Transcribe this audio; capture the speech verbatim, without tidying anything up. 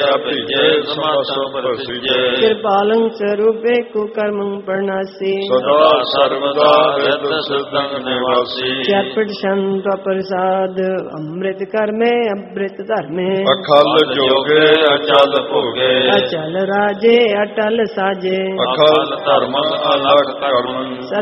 ਭਿਜੇ ਸਮਾਸੰ ਪ੍ਰਸਿਜੇ। ਕਿਰਪਾਲੰ ਸਰੂਪੇ ਕੁਕਰਮੰ ਪ੍ਰਣਾਸੀ ਸਦਾ ਸਰਵਦਾ ਰਿਤ ਸਿद्धੰ ਨਿਵਾਸੀ। ਚਰਪਟ ਸੰਤ ਪ੍ਰਸਾਦ ਅੰਮ੍ਰਿਤ ਕਰਮੇ ਅੰਮ੍ਰਿਤ ਧਰਮੇ। ਅਖਲ ਜੋਗੇ ਅਚਲ ਭੋਗੇ ਅਚਲ ਰਾਜੇ ਅਟਲ ਸਾਜੇ। ਅਖਲ ਧਰਮ ਅਲਖ ਕਰਮ